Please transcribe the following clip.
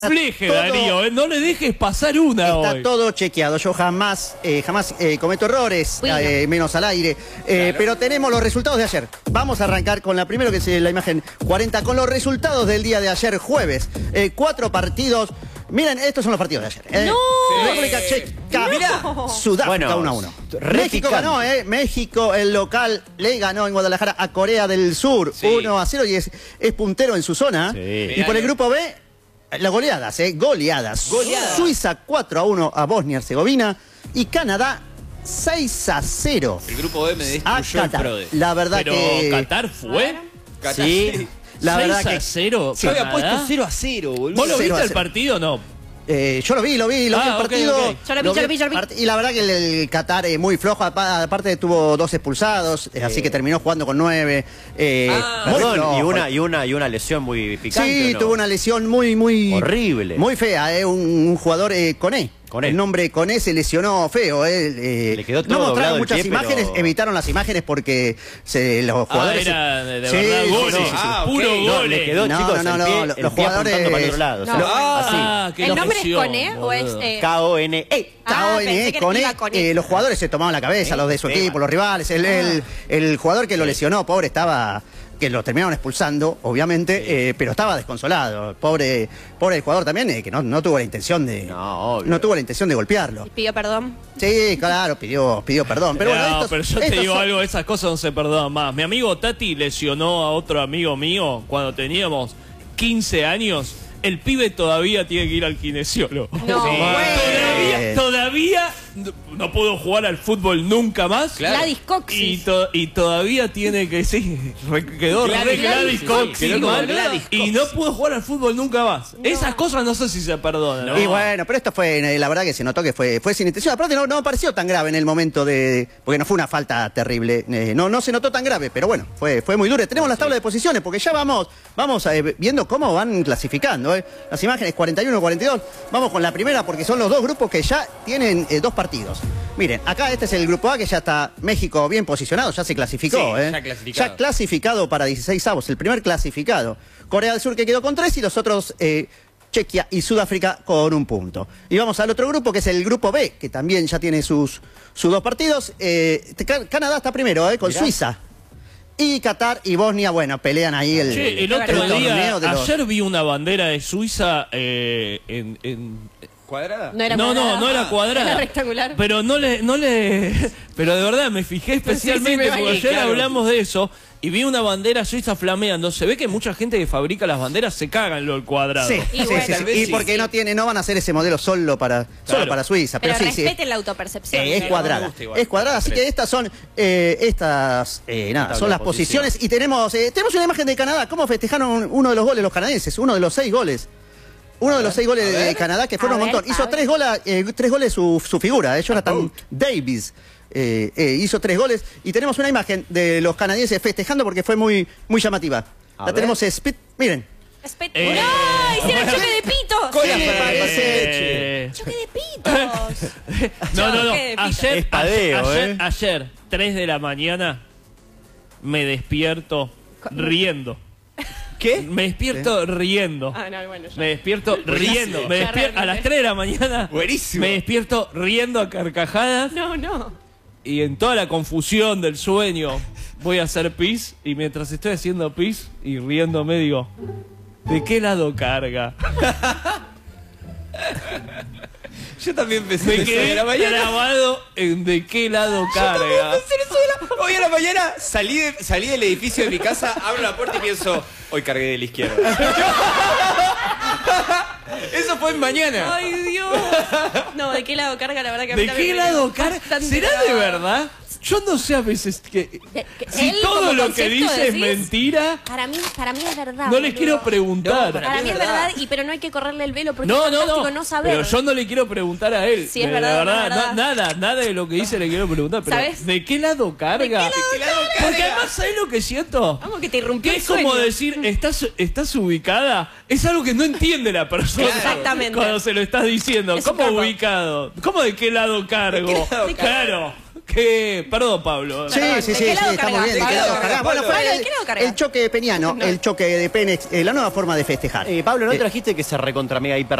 Fleje, Darío, no le dejes pasar una hoy. Está todo chequeado, yo jamás cometo errores, menos al aire, claro. Pero tenemos los resultados de ayer. Vamos a arrancar con la primera, que es la imagen 40, con los resultados del día de ayer, jueves. 4 partidos. Miren, estos son los partidos de ayer. ¡No! República Checa, Sudáfrica 1-1. México ganó, México, el local, le ganó en Guadalajara a Corea del Sur 1-0 y es puntero en su zona. Sí. Y por el grupo B, las goleadas, goleadas. Suiza 4-1 a Bosnia-Herzegovina y Canadá 6-0. El grupo B me destruyó el PRODE. La verdad pero que... ¿Qatar fue? Qatar, sí. La verdad que 6-0. Yo había puesto 0-0, boludo. ¿Vos lo viste el partido o no? Yo lo vi el partido. Okay. Yo lo vi. Y la verdad que el Qatar es muy flojo. Aparte tuvo 2 expulsados, así que terminó jugando con 9. Y una lesión muy picante. Sí, tuvo una lesión muy horrible. Muy fea, un jugador Koné. El nombre Koné se lesionó feo. Le quedó todo no mostraron muchas pie, imágenes, pero... evitaron las imágenes porque los jugadores... era de verdad goles, puro goles. Le quedó, chicos, los jugadores... apuntando para el otro lado. Así. ¿El nombre es Koné o es...? K-O-N-E. Koné. Los jugadores se tomaban la cabeza, los de su equipo, los rivales. El jugador que lo lesionó, pobre, estaba... que lo terminaron expulsando, obviamente, pero estaba desconsolado. Pobre el jugador también, que no tuvo la intención de... No tuvo la intención de golpearlo. ¿Y pidió perdón? Sí, claro, pidió perdón. Pero bueno, pero yo te digo algo, esas cosas no se perdonan más. Mi amigo Tati lesionó a otro amigo mío cuando teníamos 15 años. El pibe todavía tiene que ir al kinesiólogo. No, todavía no pudo jugar al fútbol nunca más. Claro. Gladys Coxis. Y todavía tiene que... Sí, quedó Gladys Coxis. Y no pudo jugar al fútbol nunca más. Esas cosas no sé si se perdonan. ¿No? Y bueno, pero esto fue... La verdad que se notó que fue sin intención. Aparte no pareció tan grave en el momento de... Porque no fue una falta terrible. No se notó tan grave, pero bueno, fue muy duro. Tenemos las tablas de posiciones porque ya vamos viendo cómo van clasificando. Las imágenes 41-42. Vamos con la primera porque son los 2 grupos que ya tienen 2 partidos. Miren, acá este es el grupo A, que ya está México bien posicionado, ya se clasificó. Ya clasificado para 16avos, el primer clasificado. Corea del Sur, que quedó con 3, y los otros Chequia y Sudáfrica con 1 punto. Y vamos al otro grupo, que es el grupo B, que también ya tiene sus 2 partidos. Canadá está primero, con Suiza. Y Qatar y Bosnia, bueno, pelean ahí el otro día. Ayer vi una bandera de Suiza ¿Cuadrada? No era cuadrada. Era rectangular. Pero pero de verdad me fijé especialmente porque ayer hablamos de eso y vi una bandera suiza flameando. Se ve que mucha gente que fabrica las banderas se cagan en lo cuadrado. Sí, y porque no van a hacer ese modelo solo para Suiza. Pero respeten la autopercepción. Es cuadrada. Es cuadrada, así que estas son son las posiciones. Y tenemos una imagen de Canadá. ¿Cómo festejaron uno de los goles los canadienses? Uno de los 6 goles. Uno de los 6 goles de Canadá, que fueron un montón. Hizo 3 goles su figura, Jonathan Davis. Hizo 3 goles. Y tenemos una imagen de los canadienses festejando porque fue muy llamativa. La tenemos miren. ¡No! ¡Hicieron choque de pitos! ¡Choque de pitos! No. Ayer, 3 de la mañana, me despierto riendo. ¿Qué? Me despierto riendo. Me despierto riendo. A las 3 de la mañana. Buenísimo. Me despierto riendo a carcajadas. No. Y en toda la confusión del sueño voy a hacer pis. Y mientras estoy haciendo pis y riéndome digo, ¿de qué lado carga? Yo también pensé me quedé grabado en de qué lado carga. Hoy a la mañana salí del edificio de mi casa, abro la puerta y pienso, hoy cargué de la izquierda. Eso fue en mañana. ¡Ay, Dios! No, ¿de qué lado carga? La verdad que ¿De qué lado carga? ¿Será de verdad? Yo no sé a veces que si todo lo que dice es mentira. Para mí es verdad. No les quiero preguntar. Para mí es verdad, pero no hay que correrle el velo porque no, es fantástico no saber. Pero yo no le quiero preguntar a él. Sí, es verdad. Nada de lo que dice le quiero preguntar. Pero ¿sabes? ¿de qué lado carga? Porque además, ¿sabes lo que siento? Vamos, que te irrumpió que el es sueño. como decir, ¿estás ubicada? Es algo que no entiende la persona. Exactamente. Cuando se lo estás diciendo. ¿Cómo ubicado? ¿Cómo de qué lado cargo? ¿De qué lado Claro. Perdón, Pablo. Sí, sí, sí, ¿de qué lado estamos bien. ¿De qué cargaste? lado cargás? Bueno, fue Pablo, ¿de qué lado cargás? el choque peñano, el choque de Penex, la nueva forma de festejar. Pablo, ¿no trajiste que se recontra mega hiper